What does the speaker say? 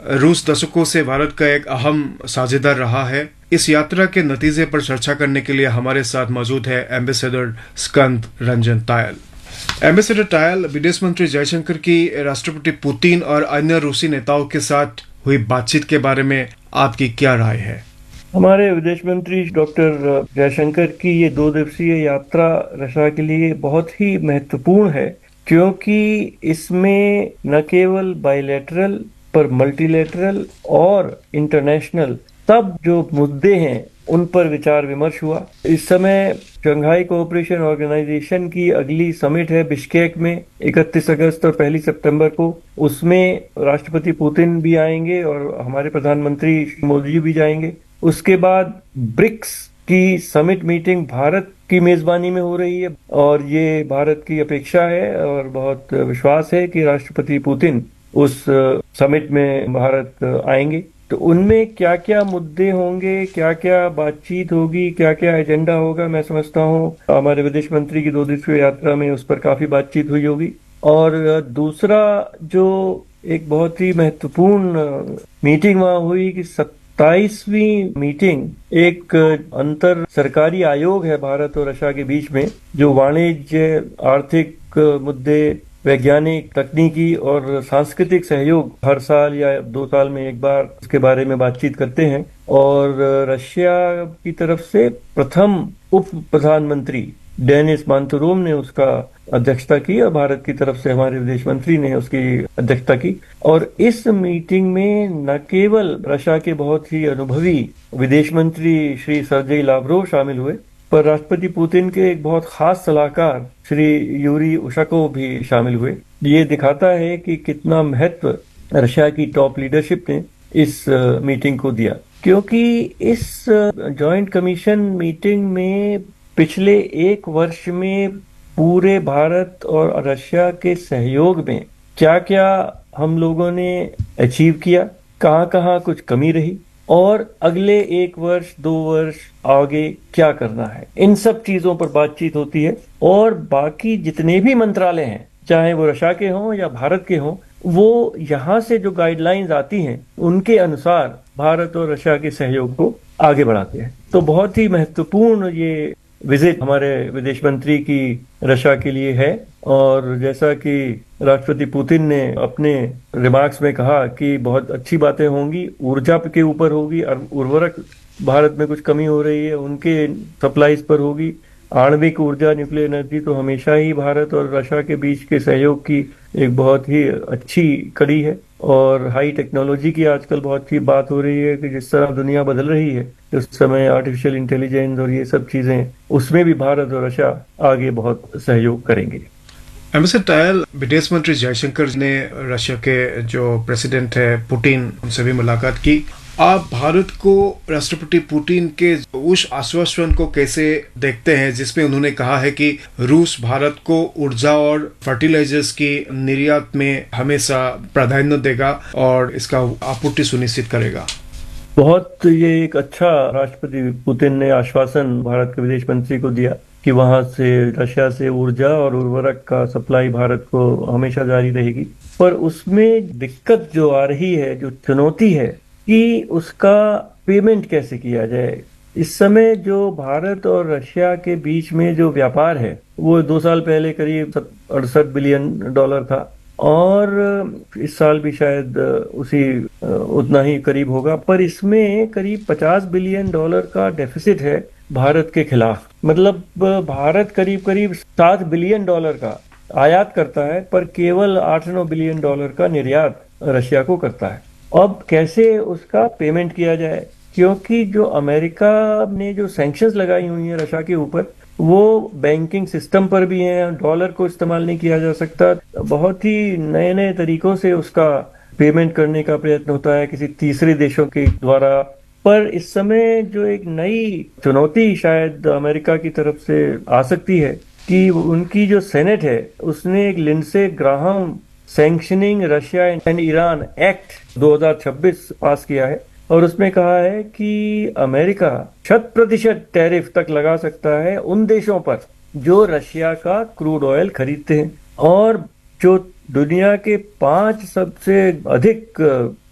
रूस दशकों से भारत का एक अहम साझेदार रहा है। इस यात्रा के नतीजे पर चर्चा करने के लिए हमारे साथ मौजूद है एम्बेसडर स्कंद रंजन तायल। एम्बेसडर तायल, विदेश मंत्री जयशंकर की राष्ट्रपति पुतिन और अन्य रूसी नेताओं के साथ हुई बातचीत के बारे में आपकी क्या राय है? हमारे विदेश मंत्री डॉक्टर जयशंकर की ये 2 दिवसीय यात्रा रशिया के लिए बहुत ही महत्वपूर्ण है, क्योंकि इसमें न केवल बायलैटरल पर मल्टीलैटरल और इंटरनेशनल सब जो मुद्दे हैं उन पर विचार विमर्श हुआ। इस समय शंघाई कोऑपरेशन ऑर्गेनाइजेशन की अगली समिट है बिश्केक में 31 अगस्त और 1 सितंबर को। उसमें राष्ट्रपति पुतिन भी आएंगे और हमारे प्रधानमंत्री मोदी जी भी जाएंगे। उसके बाद ब्रिक्स की समिट मीटिंग भारत की मेजबानी में हो रही है और ये भारत की अपेक्षा है और बहुत विश्वास है कि राष्ट्रपति पुतिन उस समिट में भारत आएंगे। तो उनमें क्या क्या मुद्दे होंगे, क्या क्या बातचीत होगी, क्या क्या एजेंडा होगा, मैं समझता हूँ हमारे विदेश मंत्री की 2 दिवसीय यात्रा में उस पर काफी बातचीत हुई होगी। और दूसरा जो एक बहुत ही महत्वपूर्ण मीटिंग वहाँ हुई कि 27वीं मीटिंग एक अंतर सरकारी आयोग है भारत और रशिया के बीच में, जो वाणिज्य, आर्थिक मुद्दे, वैज्ञानिक, तकनीकी और सांस्कृतिक सहयोग हर साल या 2 साल में एक बार उसके बारे में बातचीत करते हैं। और रशिया की तरफ से प्रथम उप प्रधानमंत्री डेनिस मांतुरोव ने उसका अध्यक्षता की और भारत की तरफ से हमारे विदेश मंत्री ने उसकी अध्यक्षता की। और इस मीटिंग में न केवल रशिया के बहुत ही अनुभवी विदेश मंत्री श्री सर्जेई लाव्रोव शामिल हुए, पर राष्ट्रपति पुतिन के एक बहुत खास सलाहकार श्री यूरी उशाकोव भी शामिल हुए। ये दिखाता है कि कितना महत्व रशिया की टॉप लीडरशिप ने इस मीटिंग को दिया, क्योंकि इस जॉइंट कमीशन मीटिंग में पिछले 1 वर्ष में पूरे भारत और रशिया के सहयोग में क्या क्या हम लोगों ने अचीव किया, कहाँ कहाँ कुछ कमी रही और अगले 1 वर्ष 2 वर्ष आगे क्या करना है, इन सब चीजों पर बातचीत होती है। और बाकी जितने भी मंत्रालय हैं, चाहे वो रशिया के हों या भारत के हों, वो यहाँ से जो गाइडलाइंस आती हैं उनके अनुसार भारत और रशिया के सहयोग को आगे बढ़ाते हैं। तो बहुत ही महत्वपूर्ण ये विजिट हमारे विदेश मंत्री की रशिया के लिए है। और जैसा कि राष्ट्रपति पुतिन ने अपने रिमार्क्स में कहा कि बहुत अच्छी बातें होंगी, ऊर्जा के ऊपर होगी, उर्वरक भारत में कुछ कमी हो रही है उनके सप्लाईज पर होगी, आणविक ऊर्जा, न्यूक्लियर एनर्जी तो हमेशा ही भारत और रशिया के बीच के सहयोग की एक बहुत ही अच्छी कड़ी है। और हाई टेक्नोलॉजी की आजकल बहुत ही बात हो रही है कि जिस तरह दुनिया बदल रही है उस समय आर्टिफिशियल इंटेलिजेंस और ये सब चीजें, उसमें भी भारत और रशिया आगे बहुत सहयोग करेंगे। एम्बेसडर तायल, विदेश मंत्री जयशंकर ने रशिया के जो प्रेसिडेंट है पुतिन, उनसे भी मुलाकात की। आप भारत को राष्ट्रपति पुतिन के उस आश्वासन को कैसे देखते हैं जिसमें उन्होंने कहा है कि रूस भारत को ऊर्जा और फर्टिलाइजर्स की निर्यात में हमेशा प्राधान्य देगा और इसका आपूर्ति सुनिश्चित करेगा? बहुत ये एक अच्छा राष्ट्रपति पुतिन ने आश्वासन भारत के विदेश मंत्री को दिया कि वहां से रशिया से ऊर्जा और उर्वरक का सप्लाई भारत को हमेशा जारी रहेगी। पर उसमें दिक्कत जो आ रही है, जो चुनौती है कि उसका पेमेंट कैसे किया जाए। इस समय जो भारत और रशिया के बीच में जो व्यापार है वो 2 साल पहले करीब $68 बिलियन था और इस साल भी शायद उतना ही करीब होगा। पर इसमें करीब $50 बिलियन का डेफिसिट है भारत के खिलाफ। मतलब भारत करीब करीब $7 बिलियन का आयात करता है पर केवल $8-9 बिलियन का निर्यात रशिया को करता है। अब कैसे उसका पेमेंट किया जाए, क्योंकि जो अमेरिका ने जो सैंक्शंस लगाई हुई हैं रशिया के ऊपर वो बैंकिंग सिस्टम पर भी हैं, डॉलर को इस्तेमाल नहीं किया जा सकता। बहुत ही नए नए तरीकों से उसका पेमेंट करने का प्रयत्न होता है किसी तीसरे देशों के द्वारा। पर इस समय जो एक नई चुनौती शायद अमेरिका की तरफ से आ सकती है कि उनकी जो सेनेट है उसने एक Lindsey Graham sanctioning Russia and Iran act 2026 पास किया है और उसमें कहा है कि अमेरिका 100% टैरिफ तक लगा सकता है उन देशों पर जो रशिया का क्रूड ऑयल खरीदते हैं। और जो दुनिया के 5 सबसे अधिक